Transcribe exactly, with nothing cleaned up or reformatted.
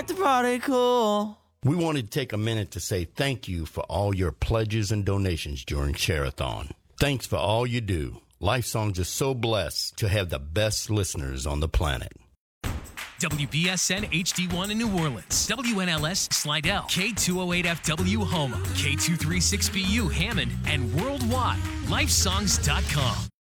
at the party cool. We wanted to take a minute to say thank you for all your pledges and donations during Share-a-thon. Thanks for all you do. Lifesongs is so blessed to have the best listeners on the planet. W B S N H D one in New Orleans, W N L S Slidell, K two oh eight F W Houma, K two thirty-six B U Hammond, and worldwide, lifesongs dot com.